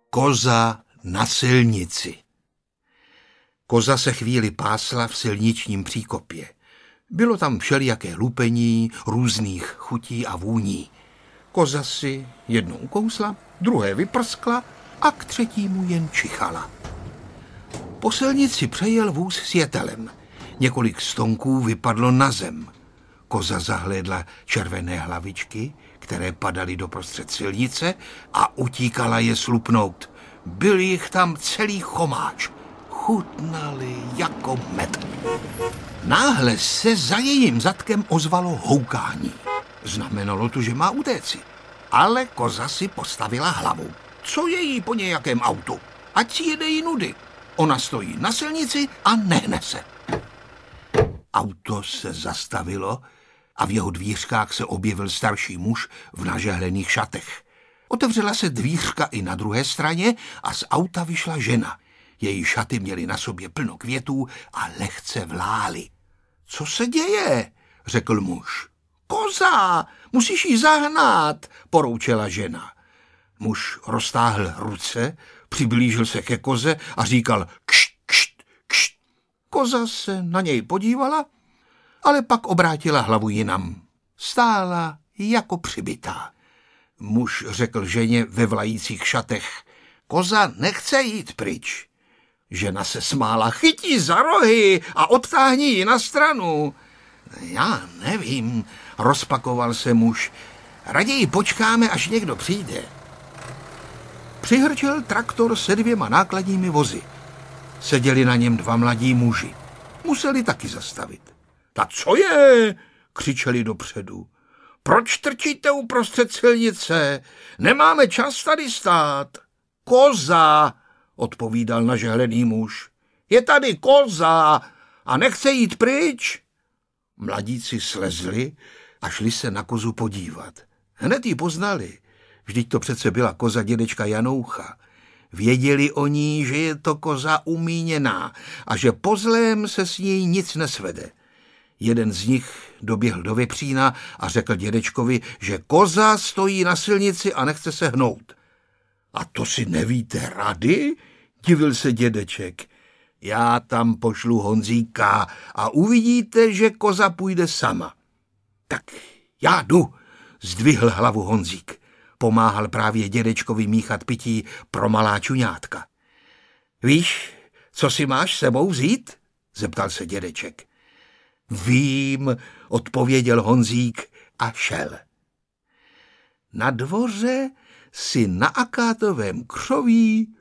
Koza na silnici. Koza se chvíli pásla v silničním příkopě. Bylo tam všelijaké lupení, různých chutí a vůní. Koza si jednou ukousla, druhé vyprskla a k třetímu jen čichala. Po silnici přejel vůz s jetelem. Několik stonků vypadlo na zem. Koza zahlédla červené hlavičky, které padaly doprostřed silnice a utíkala je slupnout. Byl jich tam celý chomáč. Chutnali jako med. Náhle se za jejím zadkem ozvalo houkání. Znamenalo to, že má utéci. Ale koza si postavila hlavu. Co je jí po nějakém autu? Ať si jede jí nudy. Ona stojí na silnici a nehne se. Auto se zastavilo a v jeho dvířkách se objevil starší muž v nažehlených šatech. Otevřela se dvířka i na druhé straně a z auta vyšla žena. Její šaty měly na sobě plno květů a lehce vlály. Co se děje? Řekl muž. Koza, musíš ji zahnat, poroučela žena. Muž roztáhl ruce, přiblížil se ke koze a říkal kšt, kšt, kšt. Koza se na něj podívala, ale pak obrátila hlavu jinam. Stála jako přibitá. Muž řekl ženě ve vlajících šatech, koza nechce jít pryč. Žena se smála, chytí za rohy a odtáhni ji na stranu. Já nevím, rozpakoval se muž. Raději počkáme, až někdo přijde. Přihrčel traktor se 2 nákladními vozy. Seděli na něm 2 mladí muži. Museli taky zastavit. Ta co je? Křičeli dopředu. Proč trčíte uprostřed silnice? Nemáme čas tady stát. Koza, odpovídal nažehlený muž. Je tady koza a nechce jít pryč. Mladíci slezli a šli se na kozu podívat. Hned ji poznali. Vždyť to přece byla koza dědečka Janoucha. Věděli o ní, že je to koza umíněná a že po zlém se s ní nic nesvede. Jeden z nich doběhl do vepřína a řekl dědečkovi, že koza stojí na silnici a nechce se hnout. A to si nevíte rady? Divil se dědeček. Já tam pošlu Honzíka a uvidíte, že koza půjde sama. Tak já jdu, zdvihl hlavu Honzík. Pomáhal právě dědečkovi míchat pití pro malá čuňátka. Víš, co si máš sebou vzít? Zeptal se dědeček. Vím, odpověděl Honzík a šel. Na dvoře si na akátovém křoví